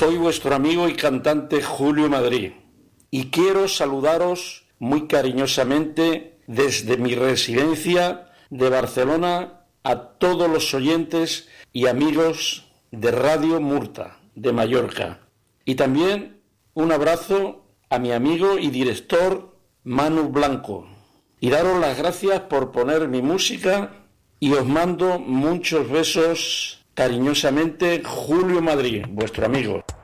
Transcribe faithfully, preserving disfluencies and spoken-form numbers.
Soy vuestro amigo y cantante Julio Madrid y quiero saludaros muy cariñosamente desde mi residencia de Barcelona a todos los oyentes y amigos de Radio Murta de Mallorca. Y también un abrazo a mi amigo y director Manu Blanco. Y daros las gracias por poner mi música y os mando muchos besos cariñosamente, Julio Madrid, vuestro amigo.